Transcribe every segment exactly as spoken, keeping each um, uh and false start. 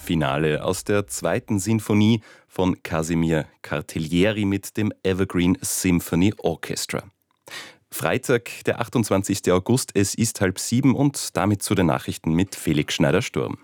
Finale aus der zweiten Sinfonie von Casimir Cartellieri mit dem Evergreen Symphony Orchestra. Freitag, der achtundzwanzigster August, es ist halb sieben und damit zu den Nachrichten mit Felix Schneider-Sturm.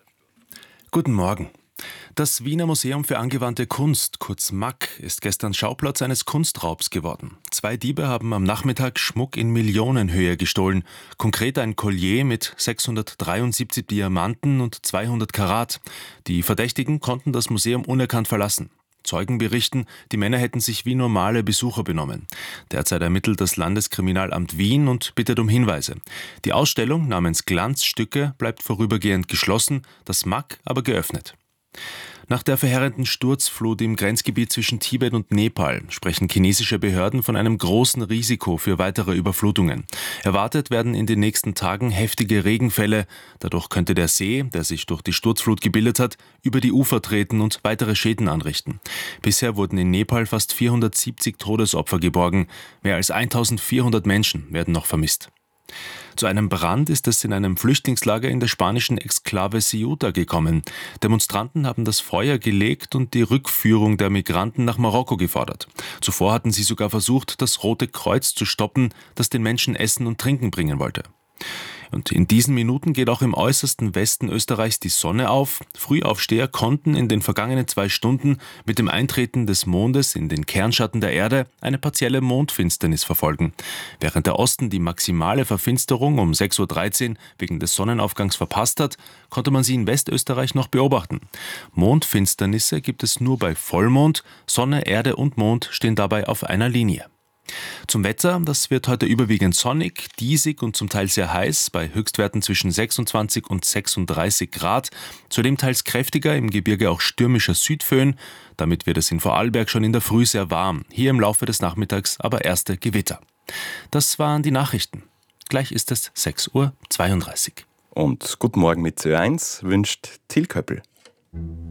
Guten Morgen. Das Wiener Museum für angewandte Kunst, kurz M A K, ist gestern Schauplatz eines Kunstraubs geworden. Zwei Diebe haben am Nachmittag Schmuck in Millionenhöhe gestohlen. Konkret ein Collier mit sechshundertdreiundsiebzig Diamanten und zweihundert Karat. Die Verdächtigen konnten das Museum unerkannt verlassen. Zeugen berichten, die Männer hätten sich wie normale Besucher benommen. Derzeit ermittelt das Landeskriminalamt Wien und bittet um Hinweise. Die Ausstellung namens Glanzstücke bleibt vorübergehend geschlossen, das M A K aber geöffnet. Nach der verheerenden Sturzflut im Grenzgebiet zwischen Tibet und Nepal sprechen chinesische Behörden von einem großen Risiko für weitere Überflutungen. Erwartet werden in den nächsten Tagen heftige Regenfälle. Dadurch könnte der See, der sich durch die Sturzflut gebildet hat, über die Ufer treten und weitere Schäden anrichten. Bisher wurden in Nepal fast vierhundertsiebzig Todesopfer geborgen. Mehr als eintausendvierhundert Menschen werden noch vermisst. Zu einem Brand ist es in einem Flüchtlingslager in der spanischen Exklave Ceuta gekommen. Demonstranten haben das Feuer gelegt und die Rückführung der Migranten nach Marokko gefordert. Zuvor hatten sie sogar versucht, das Rote Kreuz zu stoppen, das den Menschen Essen und Trinken bringen wollte. Und in diesen Minuten geht auch im äußersten Westen Österreichs die Sonne auf. Frühaufsteher konnten in den vergangenen zwei Stunden mit dem Eintreten des Mondes in den Kernschatten der Erde eine partielle Mondfinsternis verfolgen. Während der Osten die maximale Verfinsterung um sechs Uhr dreizehn wegen des Sonnenaufgangs verpasst hat, konnte man sie in Westösterreich noch beobachten. Mondfinsternisse gibt es nur bei Vollmond. Sonne, Erde und Mond stehen dabei auf einer Linie. Zum Wetter, das wird heute überwiegend sonnig, diesig und zum Teil sehr heiß, bei Höchstwerten zwischen sechsundzwanzig und sechsunddreißig Grad. Zudem teils kräftiger, im Gebirge auch stürmischer Südföhn. Damit wird es in Vorarlberg schon in der Früh sehr warm. Hier im Laufe des Nachmittags aber erste Gewitter. Das waren die Nachrichten. Gleich ist es sechs Uhr zweiunddreißig. Und guten Morgen mit Ö eins wünscht Till Köppel.